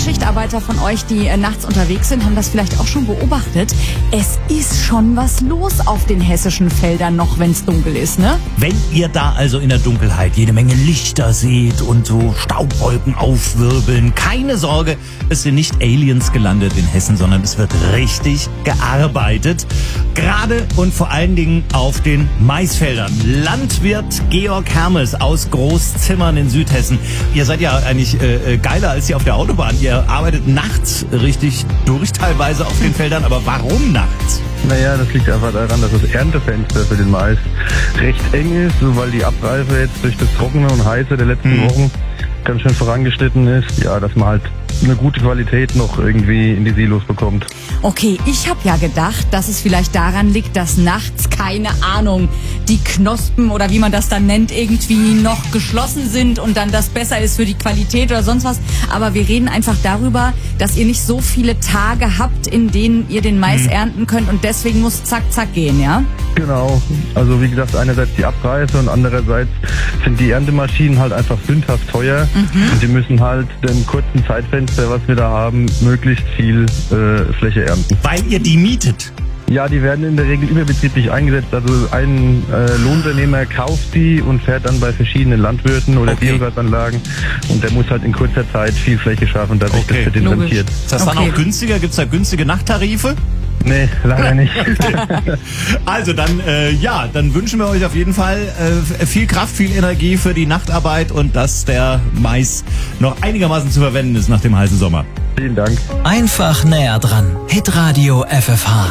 Schichtarbeiter von euch, die nachts unterwegs sind, haben das vielleicht auch schon beobachtet. Es ist schon was los auf den hessischen Feldern noch, wenn es dunkel ist, ne? Wenn ihr da also in der Dunkelheit jede Menge Lichter seht und so Staubwolken aufwirbeln, keine Sorge, es sind nicht Aliens gelandet in Hessen, sondern es wird richtig gearbeitet. Gerade und vor allen Dingen auf den Maisfeldern. Landwirt Georg Hermes aus Großzimmern in Südhessen. Ihr seid ja eigentlich geiler als hier auf der Autobahn. Ihr arbeitet nachts richtig durch teilweise auf den Feldern, aber warum nachts? Naja, das liegt einfach daran, dass das Erntefenster für den Mais recht eng ist, so weil die Abreife jetzt durch das Trockene und Heiße der letzten Wochen ganz schön vorangeschritten ist. Ja, dass man halt eine gute Qualität noch irgendwie in die Silos bekommt. Okay, ich habe ja gedacht, dass es vielleicht daran liegt, dass nachts, keine Ahnung, die Knospen oder wie man das dann nennt, irgendwie noch geschlossen sind und dann das besser ist für die Qualität oder sonst was. Aber wir reden einfach darüber, dass ihr nicht so viele Tage habt, in denen ihr den Mais ernten könnt und deswegen muss zack, zack gehen, ja? Genau. Also wie gesagt, einerseits die Abreife und andererseits sind die Erntemaschinen halt einfach sündhaft teuer und die müssen halt im kurzen Zeitfenster, was wir da haben, möglichst viel Fläche ernten. Weil ihr die mietet. Ja, die werden in der Regel überbetrieblich eingesetzt. Also ein Lohnunternehmer kauft die und fährt dann bei verschiedenen Landwirten oder Biogasanlagen und der muss halt in kurzer Zeit viel Fläche schaffen, dadurch das wird rentiert. Ist das dann auch günstiger? Gibt es da günstige Nachttarife? Nee, leider nicht. Also dann, dann wünschen wir euch auf jeden Fall viel Kraft, viel Energie für die Nachtarbeit und dass der Mais noch einigermaßen zu verwenden ist nach dem heißen Sommer. Vielen Dank. Einfach näher dran. Hitradio FFH.